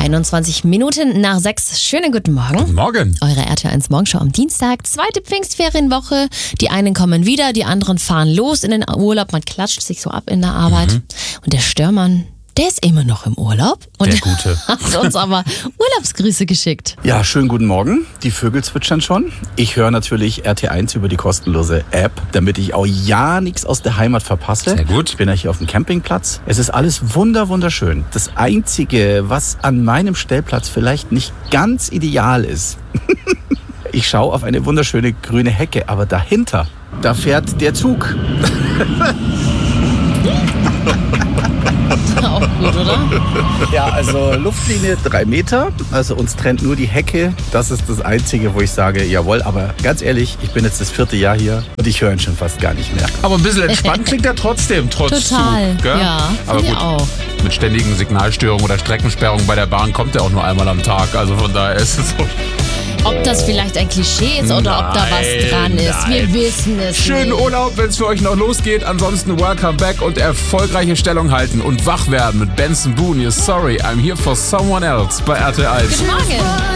21 Minuten nach 6. Schönen guten Morgen. Guten Morgen. Eure RTL 1 Morgenshow am Dienstag. Zweite Pfingstferienwoche. Die einen kommen wieder, die anderen fahren los in den Urlaub. Man klatscht sich so ab in der Arbeit. Und der Störmann, der ist immer noch im Urlaub. Und Der Gute. hat uns aber Urlaubsgrüße geschickt. Ja, schönen guten Morgen. Die Vögel zwitschern schon. Ich höre natürlich RT1 über die kostenlose App, damit ich auch ja nichts aus der Heimat verpasse. Sehr gut. Ich bin ja hier auf dem Campingplatz. Es ist alles wunderschön. Das Einzige, was an meinem Stellplatz vielleicht nicht ganz ideal ist, ich schaue auf eine wunderschöne grüne Hecke, aber dahinter, da fährt der Zug. Auch gut, oder? Ja, also Luftlinie 3 Meter, also uns trennt nur die Hecke. Das ist das Einzige, wo ich sage, jawohl, aber ganz ehrlich, ich bin jetzt das 4. Jahr hier und ich höre ihn schon fast gar nicht mehr. Aber ein bisschen entspannt klingt er trotzdem, trotz Total, Zug. Gell? ja, Aber finde gut, ich auch. mit ständigen Signalstörungen oder Streckensperrungen bei der Bahn kommt er auch nur einmal am Tag. Also von daher ist es so. Ob das vielleicht ein Klischee ist oder ob da was dran ist, wir wissen es Schönen nicht. Urlaub, wenn es für euch noch losgeht. Ansonsten welcome back und erfolgreiche Stellung halten und wach werden mit Benson Boone. Sorry, I'm here for someone else bei RTL 1. Guten Morgen.